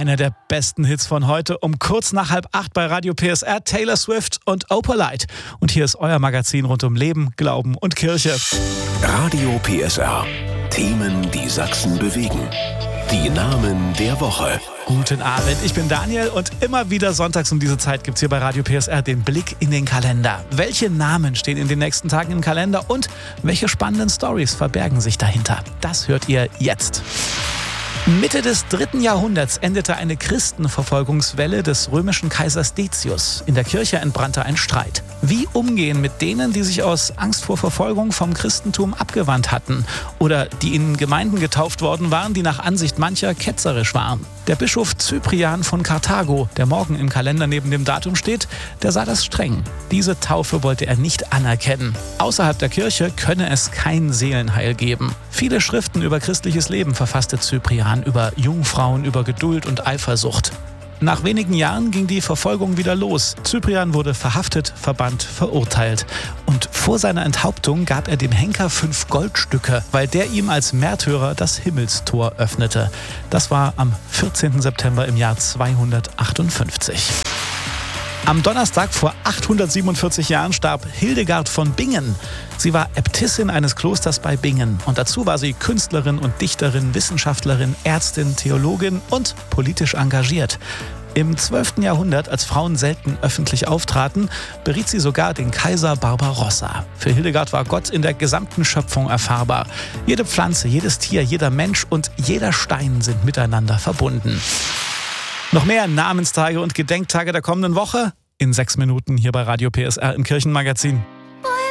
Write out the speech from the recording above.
Einer der besten Hits von heute um kurz nach 7:30 bei Radio PSR, Taylor Swift und Opalite. Und hier ist euer Magazin rund um Leben, Glauben und Kirche. Radio PSR. Themen, die Sachsen bewegen. Die Namen der Woche. Guten Abend, ich bin Daniel und immer wieder sonntags um diese Zeit gibt es hier bei Radio PSR den Blick in den Kalender. Welche Namen stehen in den nächsten Tagen im Kalender und welche spannenden Storys verbergen sich dahinter? Das hört ihr jetzt. Mitte des 3. Jahrhunderts endete eine Christenverfolgungswelle des römischen Kaisers Decius. In der Kirche entbrannte ein Streit. Wie umgehen mit denen, die sich aus Angst vor Verfolgung vom Christentum abgewandt hatten oder die in Gemeinden getauft worden waren, die nach Ansicht mancher ketzerisch waren? Der Bischof Cyprian von Karthago, der morgen im Kalender neben dem Datum steht, der sah das streng. Diese Taufe wollte er nicht anerkennen. Außerhalb der Kirche könne es kein Seelenheil geben. Viele Schriften über christliches Leben verfasste Cyprian, über Jungfrauen, über Geduld und Eifersucht. Nach wenigen Jahren ging die Verfolgung wieder los. Cyprian wurde verhaftet, verbannt, verurteilt. Und vor seiner Enthauptung gab er dem Henker 5 Goldstücke, weil der ihm als Märtyrer das Himmelstor öffnete. Das war am 14. September im Jahr 258. Am Donnerstag vor 847 Jahren starb Hildegard von Bingen. Sie war Äbtissin eines Klosters bei Bingen und dazu war sie Künstlerin und Dichterin, Wissenschaftlerin, Ärztin, Theologin und politisch engagiert. Im 12. Jahrhundert, als Frauen selten öffentlich auftraten, beriet sie sogar den Kaiser Barbarossa. Für Hildegard war Gott in der gesamten Schöpfung erfahrbar. Jede Pflanze, jedes Tier, jeder Mensch und jeder Stein sind miteinander verbunden. Noch mehr Namenstage und Gedenktage der kommenden Woche in 6 Minuten hier bei Radio PSR im Kirchenmagazin.